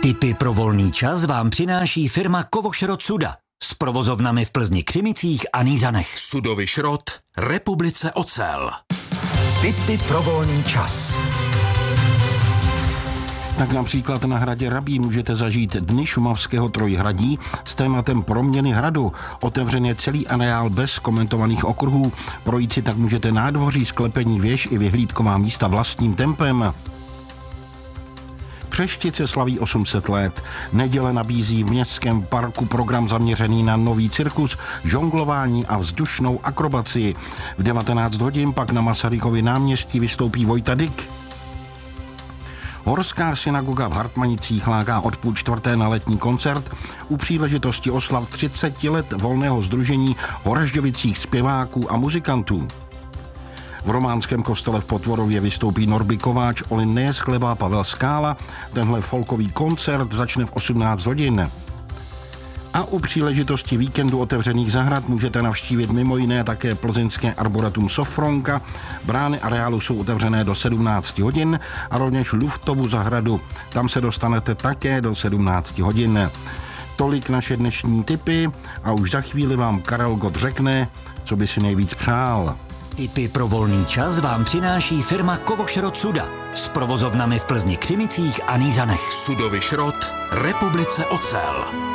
Tipy pro volný čas vám přináší firma Kovošrot Suda s provozovnami v Plzni, Křimicích a Nýřanech. Sudový šrot, Republice ocel. Tipy pro volný čas. Tak například na hradě Rabí můžete zažít Dny šumavského Trojhradí s tématem proměny hradu. Otevřen je celý areál bez komentovaných okruhů. Projít si tak můžete nádvoří, sklepení věž i vyhlídková místa vlastním tempem. Přeštice slaví 800 let. Neděle nabízí v městském parku program zaměřený na nový cirkus, žonglování a vzdušnou akrobaci. V 19 hodin pak na Masarykově náměstí vystoupí Vojta Dyk. Horská synagoga v Hartmanicích láká od 3:30 na letní koncert u příležitosti oslav 30 let volného sdružení horažďovicích zpěváků a muzikantů. V románském kostele v Potvorově vystoupí Norby Kováč, Olin Nejeschleba, Pavel Skála. Tenhle folkový koncert začne v 18 hodin. A u příležitosti víkendu otevřených zahrad můžete navštívit mimo jiné také plzeňské arboretum Sofronka. Brány areálu jsou otevřené do 17 hodin a rovněž Luftovu zahradu. Tam se dostanete také do 17 hodin. Tolik naše dnešní tipy a už za chvíli vám Karel Gott řekne, co by si nejvíc přál. Tipy pro volný čas vám přináší firma Kovošrot Suda s provozovnami v Plzni, Křimicích a Nýřanech. Sudový šrot, Republice ocel.